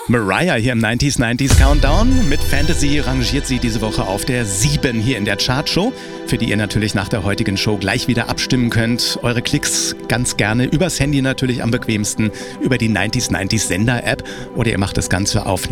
Mariah hier im 90s Countdown. Mit Fantasy rangiert sie diese Woche auf der 7 hier in der Chartshow, für die ihr natürlich nach der heutigen Show gleich wieder abstimmen könnt. Eure Klicks ganz gerne übers Handy natürlich am bequemsten, über die 90s Sender-App oder ihr macht das Ganze auf